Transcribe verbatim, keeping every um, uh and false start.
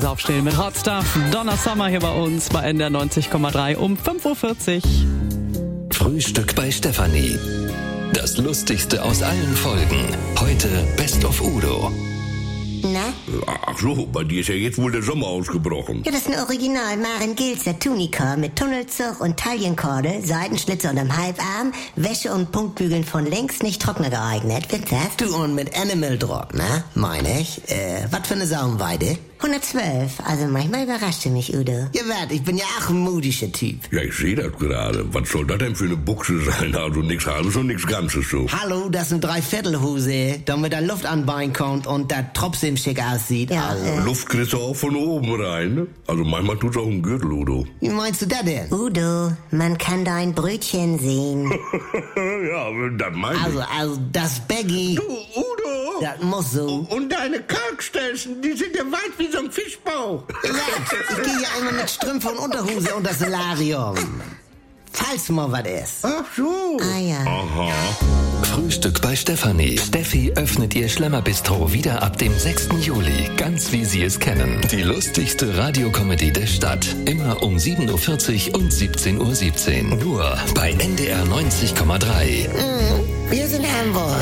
aufstehen mit Hot Stuff. Donna Summer hier bei uns bei N D R neunzig Komma drei um fünf Uhr vierzig. Frühstück bei Stefanie. Das Lustigste aus allen Folgen. Heute Best of Udo. Na? Ach so, bei dir ist ja jetzt wohl der Sommer ausgebrochen. Ja, das ist ein Original Maren Gilzer Tunika mit Tunnelzug und Taillenkorde, Seitenschlitze unterm Halbarm, Wäsche und Punktbügeln von links nicht trockner geeignet. Wird das? Du, und mit Animal Drop, ne? Meine ich. Äh, was für eine Saumweide? hundertzwölf, also manchmal überrascht du mich, Udo. Ja, wart, ich bin ja auch ein modischer Typ. Ja, ich sehe das gerade. Was soll das denn für eine Buchse sein? Also nichts Halbes und nichts Ganzes so. Hallo, das ist eine Dreiviertelhose, damit da Luft anbein kommt und da trotzdem schick aussieht. Ja, also. äh, Luft kriegst du auch von oben rein, ne? Also manchmal tut's auch ein Gürtel, Udo. Wie meinst du das denn? Udo, man kann dein Brötchen sehen. Ja, das meine ich. Also, also, das Baggy, Du, Udo! das muss so. Und deine Kalkstelzen, die sind ja weit wie so ein Fischbauch. Ich gehe ja immer mit Strümpfe und Unterhose unter das Solarium. Falls mal was ist. Ach so. Ah ja. Aha. Frühstück bei Stefanie. Steffi öffnet ihr Schlemmerbistro wieder ab dem sechsten Juli. Ganz wie Sie es kennen. Die lustigste Radiokomödie der Stadt. Immer um sieben Uhr vierzig und siebzehn Uhr siebzehn. Nur bei N D R neunzig Komma drei. Wir sind Hamburg.